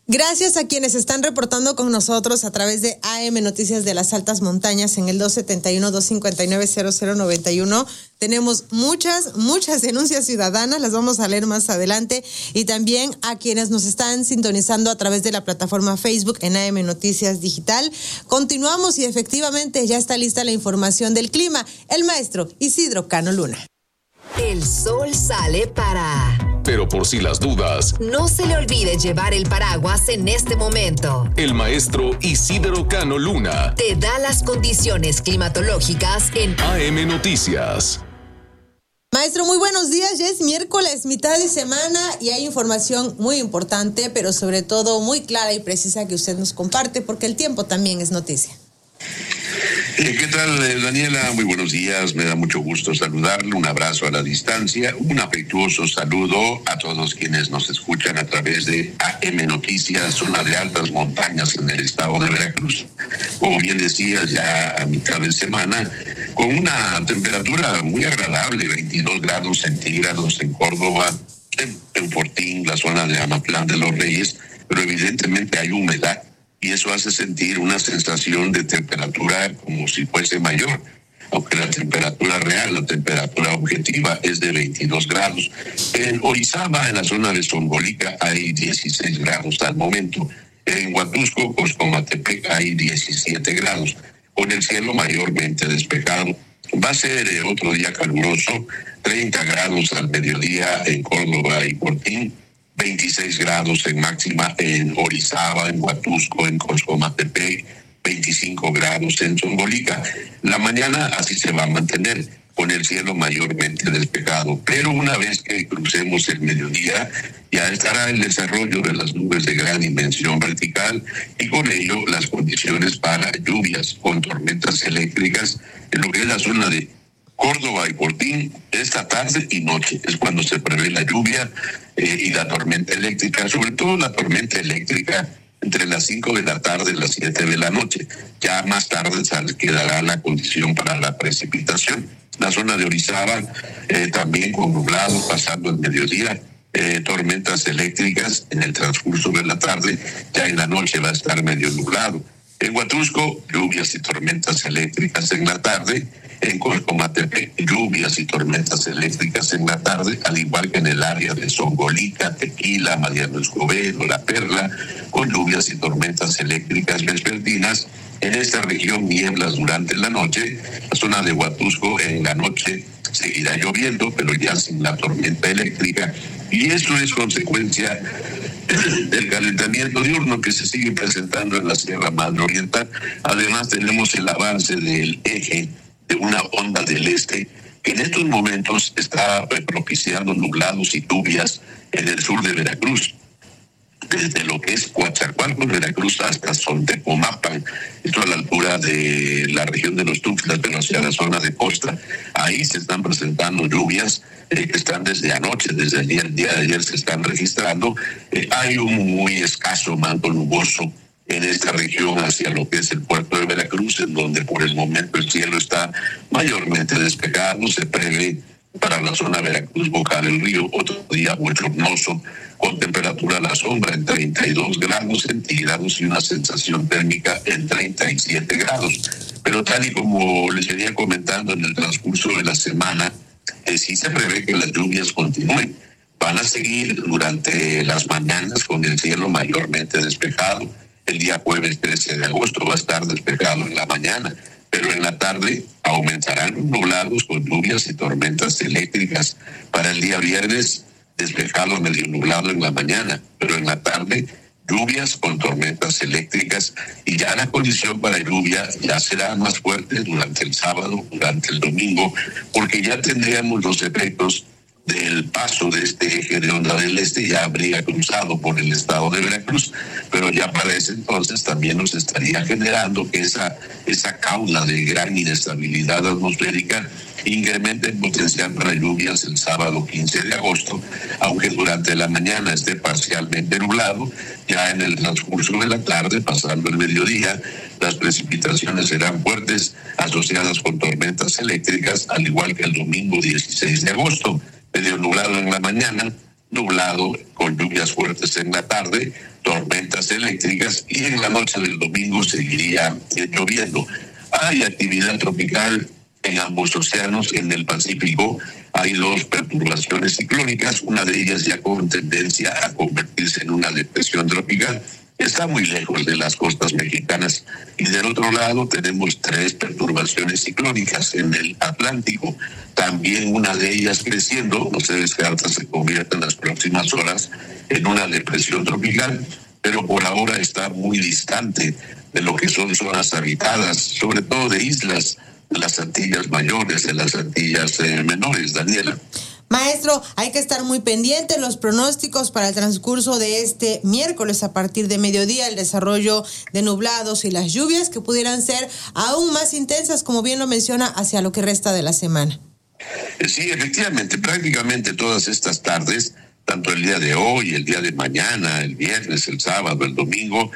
Gracias a quienes están reportando con nosotros a través de AM Noticias de las Altas Montañas en el 271-259-0091. Tenemos muchas denuncias ciudadanas, las vamos a leer más adelante. Y también a quienes nos están sintonizando a través de la plataforma Facebook en AM Noticias Digital. Continuamos y efectivamente ya está lista la información del clima. El maestro Isidro Cano Luna. El sol sale para... Pero por si las dudas, no se le olvide llevar el paraguas en este momento. El maestro Isidro Cano Luna te da las condiciones climatológicas en AM Noticias. Maestro, muy buenos días. Ya es miércoles, mitad de semana, y hay información muy importante, pero sobre todo muy clara y precisa que usted nos comparte, porque el tiempo también es noticia. ¿Qué tal, Daniela? Muy buenos días, me da mucho gusto saludarle, un abrazo a la distancia, un afectuoso saludo a todos quienes nos escuchan a través de AM Noticias, zona de altas montañas en el estado de Veracruz. Como bien decías, ya a mitad de semana, con una temperatura muy agradable, 22 grados centígrados en Córdoba, en Fortín, la zona de Amatlán de los Reyes, pero evidentemente hay humedad. Y eso hace sentir una sensación de temperatura como si fuese mayor, aunque la temperatura real, la temperatura objetiva es de 22 grados. En Orizaba, en la zona de Zongolica, hay 16 grados al momento. En Huatusco, Coscomatepec, hay 17 grados, con el cielo mayormente despejado. Va a ser otro día caluroso, 30 grados al mediodía en Córdoba y Fortín, 26 grados en máxima en Orizaba, en Huatusco, en Coscomatepec, 25 grados en Zongolica. La mañana así se va a mantener, con el cielo mayormente despejado, pero una vez que crucemos el mediodía, ya estará el desarrollo de las nubes de gran dimensión vertical y con ello las condiciones para lluvias con tormentas eléctricas en lo que es la zona de Córdoba y Fortín. Esta tarde y noche es cuando se prevé la lluvia y la tormenta eléctrica, sobre todo la tormenta eléctrica entre las 5 de la tarde y las 7 de la noche. Ya más tarde quedará la condición para la precipitación. La zona de Orizaba también con nublado pasando el mediodía, tormentas eléctricas en el transcurso de la tarde, ya en la noche va a estar medio nublado. En Huatusco, lluvias y tormentas eléctricas en la tarde. En Coscomatepec, lluvias y tormentas eléctricas en la tarde, al igual que en el área de Zongolica, Tequila, Mariano Escobedo, La Perla, con lluvias y tormentas eléctricas vespertinas. En esta región, nieblas durante la noche. La zona de Huatusco en la noche seguirá lloviendo, pero ya sin la tormenta eléctrica. Y esto es consecuencia del calentamiento diurno que se sigue presentando en la Sierra Madre Oriental. Además, tenemos el avance del eje de una onda del este que en estos momentos está propiciando nublados y lluvias en el sur de Veracruz, desde lo que es Coatzacoalcos, Veracruz, hasta Sontecomapan, esto a la altura de la región de los Tuxtlas, pero hacia la zona de costa. Ahí se están presentando lluvias que están desde anoche, desde el día de ayer se están registrando. Hay un muy escaso manto nuboso en esta región hacia lo que es el puerto de Veracruz, en donde por el momento el cielo está mayormente despejado. Se prevé para la zona Veracruz, Boca del Río, otro día bochornoso, con temperatura a la sombra en 32 grados centígrados y una sensación térmica en 37 grados. Pero tal y como les venía comentando en el transcurso de la semana, sí se prevé que las lluvias continúen. Van a seguir durante las mañanas con el cielo mayormente despejado. El día jueves 13 de agosto va a estar despejado en la mañana, pero en la tarde aumentarán los nublados con lluvias y tormentas eléctricas. Para el día viernes, despejado medio nublado en la mañana, pero en la tarde lluvias con tormentas eléctricas, y ya la condición para lluvia ya será más fuerte durante el sábado, durante el domingo, porque ya tendríamos los efectos del paso de este eje de onda del este. Ya habría cruzado por el estado de Veracruz, pero ya para ese entonces también nos estaría generando que esa cauda de gran inestabilidad atmosférica incremente el potencial para lluvias el sábado 15 de agosto, aunque durante la mañana esté parcialmente nublado. Ya en el transcurso de la tarde, pasando el mediodía, las precipitaciones serán fuertes, asociadas con tormentas eléctricas, al igual que el domingo 16 de agosto. Medio nublado en la mañana, nublado con lluvias fuertes en la tarde, tormentas eléctricas, y en la noche del domingo seguiría lloviendo. Hay actividad tropical en ambos océanos. En el Pacífico hay 2 perturbaciones ciclónicas, una de ellas ya con tendencia a convertirse en una depresión tropical. Está muy lejos de las costas mexicanas. Y del otro lado tenemos 3 perturbaciones ciclónicas en el Atlántico. También una de ellas creciendo, no se descarta se convierta en las próximas horas en una depresión tropical, pero por ahora está muy distante de lo que son zonas habitadas, sobre todo de islas, de las Antillas Mayores, de las Antillas Menores, Daniela. Maestro, hay que estar muy pendientes los pronósticos para el transcurso de este miércoles a partir de mediodía, el desarrollo de nublados y las lluvias que pudieran ser aún más intensas, como bien lo menciona, hacia lo que resta de la semana. Sí, efectivamente, prácticamente todas estas tardes, tanto el día de hoy, el día de mañana, el viernes, el sábado, el domingo,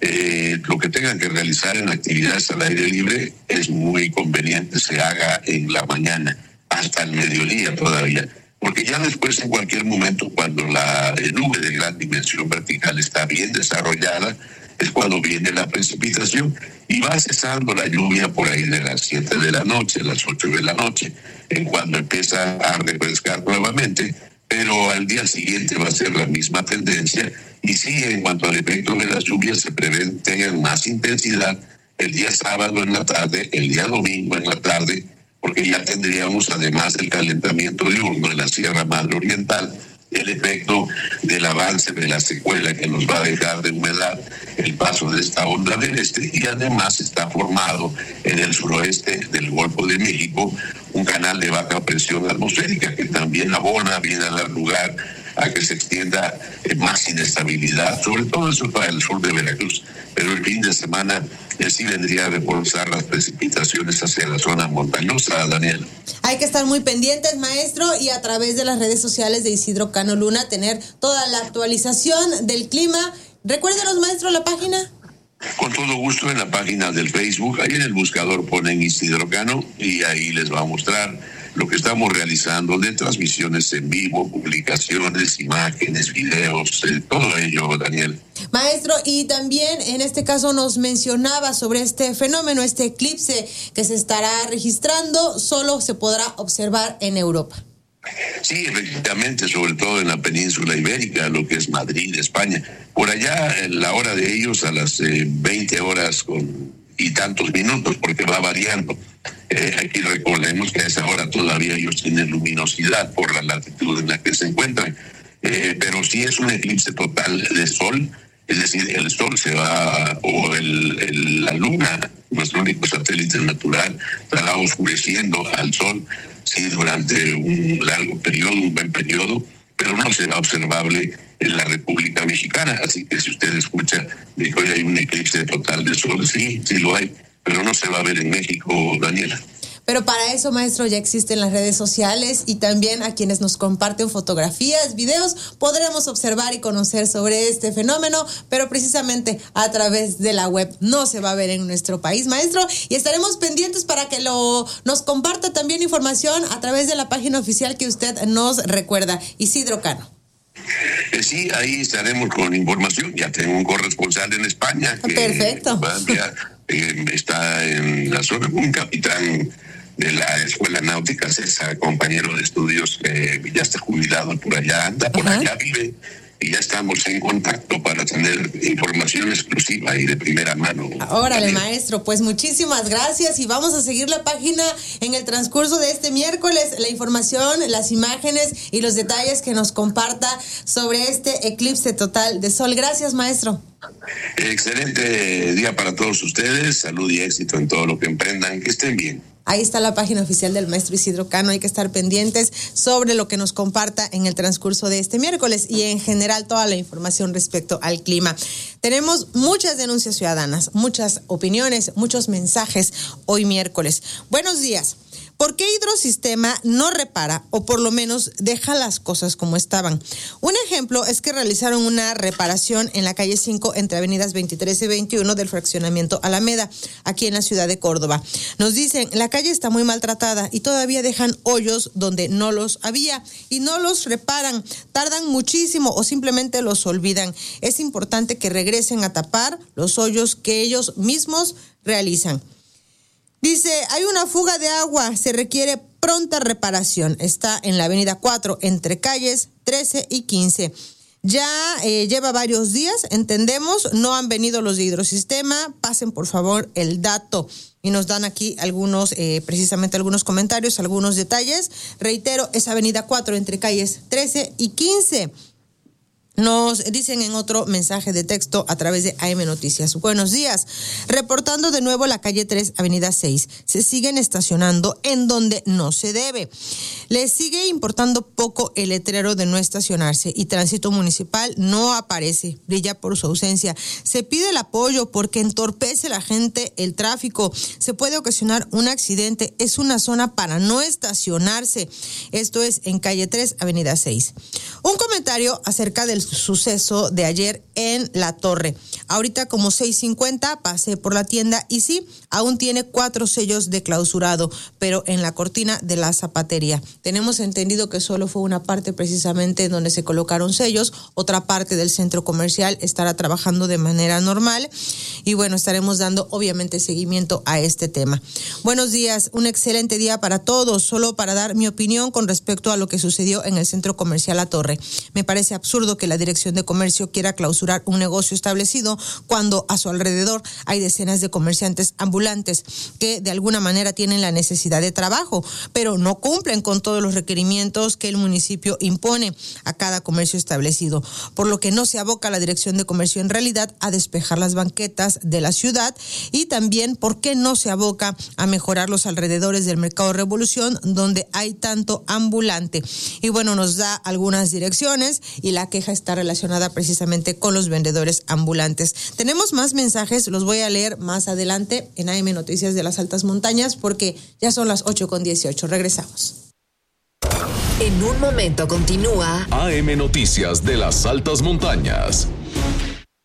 lo que tengan que realizar en actividades al aire libre es muy conveniente se haga en la mañana, hasta el mediodía todavía. Porque ya después, en cualquier momento, cuando la nube de gran dimensión vertical está bien desarrollada, es cuando viene la precipitación y va cesando la lluvia por ahí de las 7 de la noche, las 8 de la noche, en cuando empieza a refrescar nuevamente, pero al día siguiente va a ser la misma tendencia. Y sí, en cuanto al efecto de las lluvias, se prevén tengan más intensidad el día sábado en la tarde, el día domingo en la tarde, porque ya tendríamos, además del calentamiento diurno en la Sierra Madre Oriental, el efecto del avance de la secuela que nos va a dejar de humedad el paso de esta onda del este, y además está formado en el suroeste del Golfo de México un canal de baja presión atmosférica que también abona, viene a dar lugar a que se extienda más inestabilidad, sobre todo eso para el sur de Veracruz. Pero el fin de semana sí vendría a reforzar las precipitaciones hacia la zona montañosa, Daniel. Hay que estar muy pendientes, maestro, y a través de las redes sociales de Isidro Cano Luna tener toda la actualización del clima. Recuérdenos, maestro, la página. Con todo gusto, en la página del Facebook, ahí en el buscador ponen Isidro Cano y ahí les va a mostrar lo que estamos realizando de transmisiones en vivo, publicaciones, imágenes, videos, todo ello, Daniel. Maestro, y también en este caso nos mencionaba sobre este fenómeno, este eclipse que se estará registrando, solo se podrá observar en Europa. Sí, efectivamente, sobre todo en la península ibérica, lo que es Madrid, España. Por allá, en la hora de ellos, a las 20 horas y tantos minutos, porque va variando. Aquí recordemos que a esa hora todavía ellos tienen luminosidad por la latitud en la que se encuentran. Pero sí es un eclipse total de sol, es decir, el sol se va, o la luna, nuestro único satélite natural, estará oscureciendo al sol, sí, durante un largo periodo, un buen periodo, pero no será observable en la República Mexicana. Así que si usted escucha de que hoy hay un eclipse total de sol, sí lo hay, pero no se va a ver en México, Daniela. Pero para eso, maestro, ya existen las redes sociales y también a quienes nos comparten fotografías, videos, podremos observar y conocer sobre este fenómeno, pero precisamente a través de la web. No se va a ver en nuestro país, maestro, y estaremos pendientes para que nos comparta también información a través de la página oficial que usted nos recuerda, Isidro Cano. Sí, ahí estaremos con información. Ya tengo un corresponsal en España que perfecto. Está en la zona, un capitán de la Escuela Náutica, César, compañero de estudios, ya está jubilado por allá, anda por allá, vive, y ya estamos en contacto para tener información exclusiva y de primera mano. Órale, maestro, pues muchísimas gracias y vamos a seguir la página en el transcurso de este miércoles, la información, las imágenes y los detalles que nos comparta sobre este eclipse total de sol. Gracias, maestro. Excelente día para todos ustedes, salud y éxito en todo lo que emprendan, que estén bien. Ahí está la página oficial del maestro Isidro Cano. Hay que estar pendientes sobre lo que nos comparta en el transcurso de este miércoles y en general toda la información respecto al clima. Tenemos muchas denuncias ciudadanas, muchas opiniones, muchos mensajes hoy miércoles. Buenos días. ¿Por qué Hidrosistema no repara o por lo menos deja las cosas como estaban? Un ejemplo es que realizaron una reparación en la calle 5 entre avenidas 23 y 21 del fraccionamiento Alameda, aquí en la ciudad de Córdoba. Nos dicen, la calle está muy maltratada y todavía dejan hoyos donde no los había y no los reparan, tardan muchísimo o simplemente los olvidan. Es importante que regresen a tapar los hoyos que ellos mismos realizan. Dice, hay una fuga de agua, se requiere pronta reparación. Está en la avenida 4, entre calles 13 y 15. Ya lleva varios días, entendemos, no han venido los de Hidrosistema, pasen por favor el dato. Y nos dan aquí precisamente algunos comentarios, algunos detalles. Reitero, es avenida 4, entre calles 13 y 15. Nos dicen en otro mensaje de texto a través de AM Noticias. Buenos días. Reportando de nuevo la calle 3, avenida 6. Se siguen estacionando en donde no se debe. Les sigue importando poco el letrero de no estacionarse y Tránsito Municipal no aparece. Brilla por su ausencia. Se pide el apoyo porque entorpece la gente el tráfico. Se puede ocasionar un accidente. Es una zona para no estacionarse. Esto es en calle 3, avenida 6. Un comentario acerca del suceso de ayer en La Torre. Ahorita como 6:50 pasé por la tienda y sí, aún tiene 4 sellos de clausurado, pero en la cortina de la zapatería. Tenemos entendido que solo fue una parte precisamente donde se colocaron sellos, otra parte del centro comercial estará trabajando de manera normal y bueno, estaremos dando obviamente seguimiento a este tema. Buenos días, un excelente día para todos. Solo para dar mi opinión con respecto a lo que sucedió en el centro comercial La Torre. Me parece absurdo que la Dirección de Comercio quiera clausurar un negocio establecido cuando a su alrededor hay decenas de comerciantes ambulantes que de alguna manera tienen la necesidad de trabajo, pero no cumplen con todos los requerimientos que el municipio impone a cada comercio establecido, por lo que no se aboca la Dirección de Comercio en realidad a despejar las banquetas de la ciudad y también por qué no se aboca a mejorar los alrededores del Mercado Revolución donde hay tanto ambulante. Y bueno, nos da algunas direcciones y la queja está relacionada precisamente con los vendedores ambulantes. Tenemos más mensajes, los voy a leer más adelante en AM Noticias de las Altas Montañas porque ya son las 8:18. Regresamos. En un momento continúa AM Noticias de las Altas Montañas.